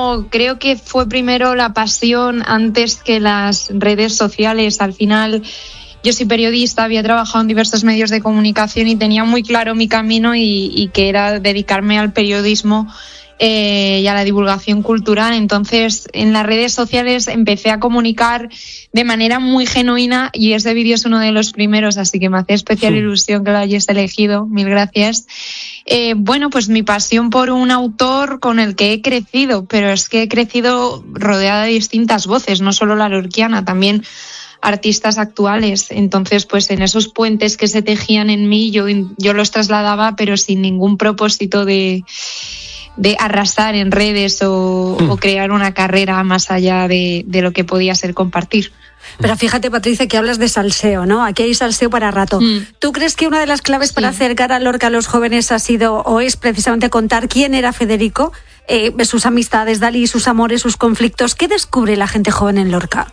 No, creo que fue primero la pasión antes que las redes sociales. Al final, yo soy periodista, había trabajado en diversos medios de comunicación y tenía muy claro mi camino y que era dedicarme al periodismo y a la divulgación cultural. Entonces, en las redes sociales empecé a comunicar de manera muy genuina y ese vídeo es uno de los primeros, así que me hace especial ilusión que lo hayas elegido. Mil gracias. Bueno, pues mi pasión por un autor con el que he crecido, pero es que he crecido rodeada de distintas voces, no solo la lorquiana, también artistas actuales. Entonces, pues en esos puentes que se tejían en mí, yo los trasladaba, pero sin ningún propósito de arrasar en redes o crear una carrera más allá de lo que podía ser compartir. Pero fíjate, Patricia, que hablas de salseo, ¿no? Aquí hay salseo para rato. ¿Tú crees que una de las claves para acercar a Lorca a los jóvenes ha sido o es precisamente contar quién era Federico, sus amistades, Dalí, sus amores, sus conflictos? ¿Qué descubre la gente joven en Lorca?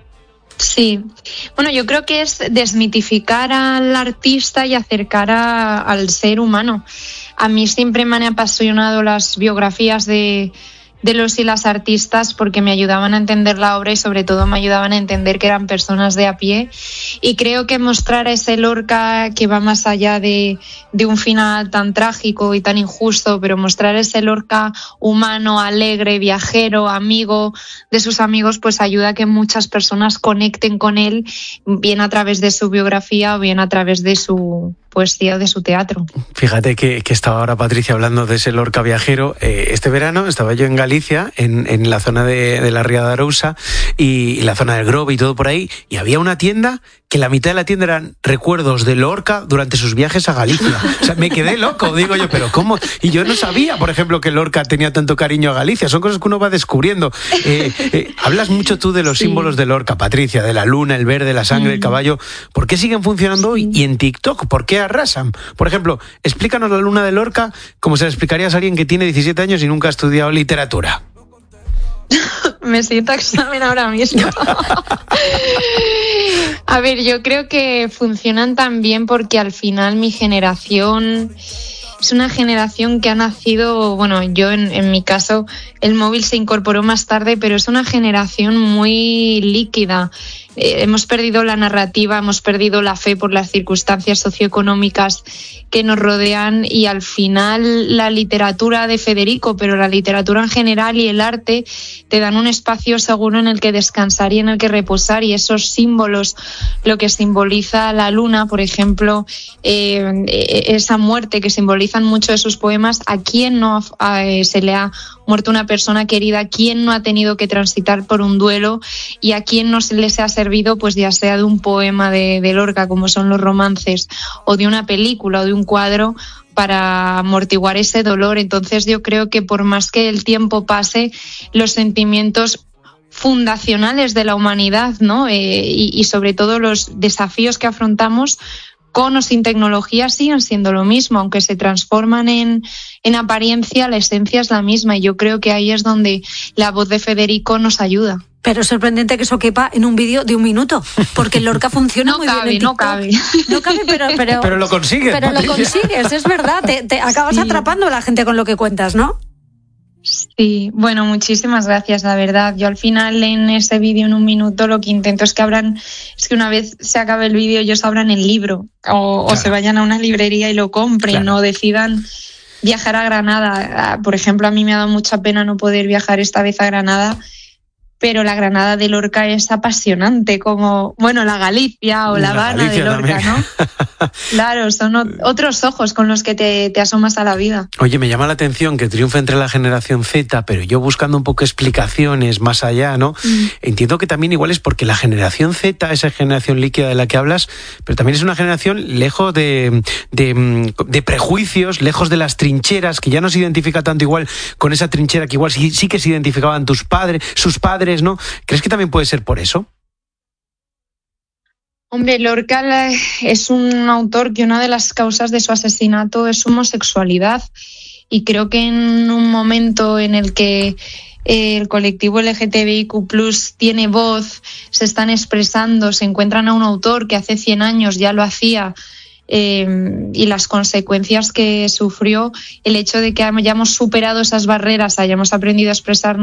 Sí, bueno, yo creo que es desmitificar al artista y acercar al ser humano. A mí siempre me han apasionado las biografías de los y las artistas porque me ayudaban a entender la obra y sobre todo me ayudaban a entender que eran personas de a pie, y creo que mostrar a ese Lorca que va más allá de un final tan trágico y tan injusto, pero mostrar ese Lorca humano, alegre, viajero, amigo de sus amigos, pues ayuda a que muchas personas conecten con él, bien a través de su biografía o bien a través de su poesía o de su teatro. Fíjate que estaba ahora Patricia hablando de ese Lorca viajero. Este verano estaba yo en Galicia, en la zona de la Ría de Arousa y la zona del Grove y todo por ahí, y había una tienda que la mitad de la tienda eran recuerdos de Lorca durante sus viajes a Galicia. O sea, me quedé loco, digo yo, ¿pero cómo? Y yo no sabía, por ejemplo, que Lorca tenía tanto cariño a Galicia. Son cosas que uno va descubriendo. Hablas mucho tú de los símbolos de Lorca, Patricia, de la luna, el verde, la sangre, el caballo. ¿Por qué siguen funcionando hoy? Y en TikTok, ¿por qué arrasan? Por ejemplo, explícanos la luna de Lorca como se la explicarías a alguien que tiene 17 años y nunca ha estudiado literatura. Me siento examen ahora mismo. A ver, yo creo que funcionan tan bien porque al final mi generación es una generación que ha nacido, bueno, yo en mi caso el móvil se incorporó más tarde, pero es una generación muy líquida. Hemos perdido la narrativa, hemos perdido la fe por las circunstancias socioeconómicas que nos rodean, y al final la literatura de Federico, pero la literatura en general y el arte te dan un espacio seguro en el que descansar y en el que reposar, y esos símbolos, lo que simboliza la luna, por ejemplo, esa muerte que simbolizan mucho de sus poemas. ¿A quién no se le ha muerto una persona querida? ¿A quién no ha tenido que transitar por un duelo? ¿Y a quién no se les ha servido, pues ya sea de un poema de Lorca, como son los romances, o de una película o de un cuadro, para amortiguar ese dolor? Entonces yo creo que por más que el tiempo pase, los sentimientos fundacionales de la humanidad, ¿no? Y sobre todo los desafíos que afrontamos con o sin tecnología siguen siendo lo mismo, aunque se transforman en apariencia, la esencia es la misma, y yo creo que ahí es donde la voz de Federico nos ayuda. Pero es sorprendente que eso quepa en un vídeo de 1 minuto, porque Lorca funciona muy bien en TikTok. No cabe, pero lo consigues. Pero Patricia, lo consigues, es verdad. Te acabas atrapando a la gente con lo que cuentas, ¿no? Sí, bueno, muchísimas gracias, la verdad. Yo al final en ese vídeo en 1 minuto lo que intento es que una vez se acabe el vídeo ellos abran el libro o se vayan a una librería y lo compren, o decidan viajar a Granada. Por ejemplo, a mí me ha dado mucha pena no poder viajar esta vez a Granada, pero la Granada de Lorca es apasionante, como, bueno, la Galicia o la Habana de Lorca, también, ¿no? Claro, son otros ojos con los que te asomas a la vida. Oye, me llama la atención que triunfe entre la generación Z, pero yo buscando un poco explicaciones más allá, ¿no? Entiendo que también igual es porque la generación Z, esa generación líquida de la que hablas, pero también es una generación lejos de prejuicios, lejos de las trincheras, que ya no se identifica tanto igual con esa trinchera que igual sí que se identificaban sus padres, ¿no? ¿Crees que también puede ser por eso? Hombre, Lorca es un autor que una de las causas de su asesinato es su homosexualidad, y creo que en un momento en el que el colectivo LGTBIQ+ tiene voz, se están expresando, se encuentran a un autor que hace 100 años ya lo hacía, y las consecuencias que sufrió, el hecho de que hayamos superado esas barreras, hayamos aprendido a expresarnos